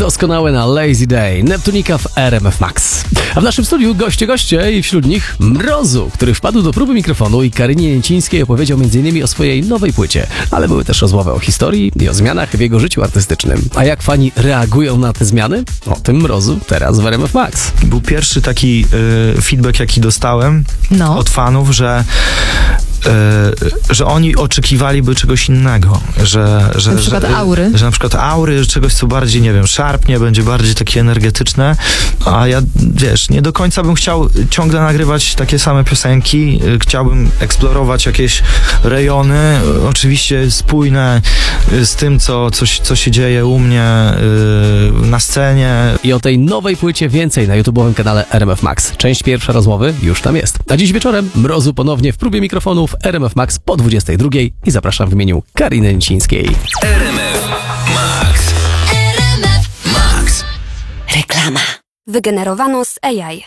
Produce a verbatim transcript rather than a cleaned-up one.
Doskonałe na Lazy Day. Neptunika w R M F Max. A w naszym studiu goście goście i wśród nich Mrozu, który wpadł do próby mikrofonu i Karynie Jęcińskiej opowiedział między innymi o swojej nowej płycie. Ale były też rozmowy o historii i o zmianach w jego życiu artystycznym. A jak fani reagują na te zmiany? O tym Mrozu teraz w R M F Max. Był pierwszy taki y, feedback, jaki dostałem No. od fanów, że y, że oni oczekiwaliby czegoś innego, że, że, Na przykład że, aury. że na przykład aury, że czegoś, co bardziej, nie wiem, szarpnie, będzie bardziej takie energetyczne, a ja, wiesz, nie do końca bym chciał ciągle nagrywać takie same piosenki, y, chciałbym eksplorować jakieś rejony, y, oczywiście spójne y, z tym, co, co, co się dzieje u mnie y, na scenie. I o tej nowej płycie więcej na YouTube'owym kanale R M F Max. Część pierwsza rozmowy już tam jest. A dziś wieczorem Mrozu ponownie w próbie mikrofonu w R M F Max po dwudziestej drugiej i zapraszam w imieniu Karyny Jęcińskiej. R M F Max. R M F Max. Reklama. Wygenerowano z A I.